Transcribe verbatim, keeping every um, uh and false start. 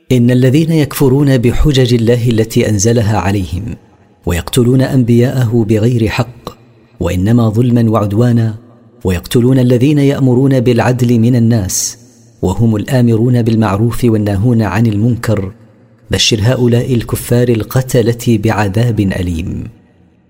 إن الذين يكفرون بحجج الله التي أنزلها عليهم ويقتلون أنبياءه بغير حق وإنما ظلما وعدوانا، ويقتلون الذين يأمرون بالعدل من الناس وهم الآمرون بالمعروف والناهون عن المنكر، بشر هؤلاء الكفار القتلة بعذاب أليم.